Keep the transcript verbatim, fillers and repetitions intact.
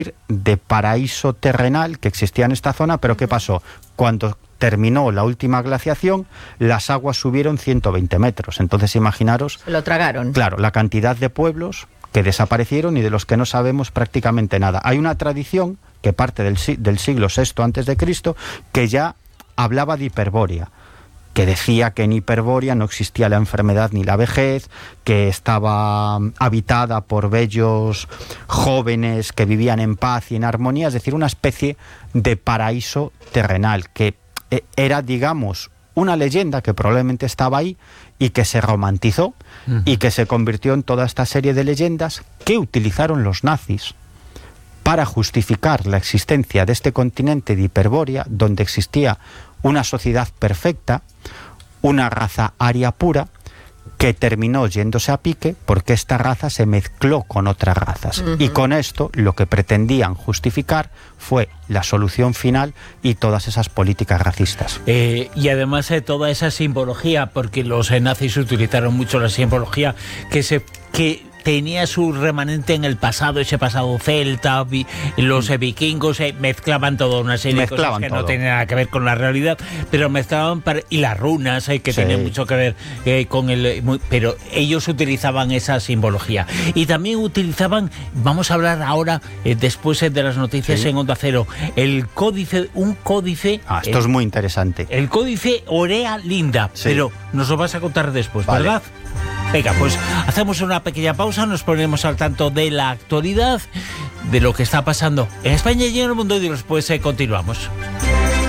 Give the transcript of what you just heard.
de paraíso terrenal que existía en esta zona, pero ¿qué pasó? Cuando terminó la última glaciación, las aguas subieron ciento veinte metros. Entonces, imaginaros... Se lo tragaron. Claro, la cantidad de pueblos que desaparecieron y de los que no sabemos prácticamente nada. Hay una tradición que parte del, del siglo sexto antes de Cristo que ya hablaba de Hiperbórea, que decía que en Hiperbórea no existía la enfermedad ni la vejez, que estaba habitada por bellos jóvenes que vivían en paz y en armonía, es decir, una especie de paraíso terrenal, que era, digamos, una leyenda que probablemente estaba ahí y que se romantizó uh-huh. y que se convirtió en toda esta serie de leyendas que utilizaron los nazis para justificar la existencia de este continente de Hiperbórea, donde existía una sociedad perfecta, una raza aria pura, que terminó yéndose a pique porque esta raza se mezcló con otras razas. Uh-huh. Y con esto lo que pretendían justificar fue la solución final y todas esas políticas racistas. Eh, y además de eh, toda esa simbología, porque los eh, nazis utilizaron mucho la simbología que se... que tenía su remanente en el pasado, ese pasado celta, vi, los eh, vikingos eh, mezclaban toda una serie mezclaban de cosas que todo. No tenían nada que ver con la realidad, pero mezclaban para, y las runas eh, que sí. tienen mucho que ver eh, con el... Muy, pero ellos utilizaban esa simbología. Y también utilizaban, vamos a hablar ahora, eh, después eh, de las noticias sí. en Onda Cero, el códice, un códice... Ah, esto eh, es muy interesante. El códice Orea Linda, sí. pero nos lo vas a contar después, vale. ¿verdad? Venga, pues hacemos una pequeña pausa, nos ponemos al tanto de la actualidad, de lo que está pasando en España y en el mundo y después eh, continuamos.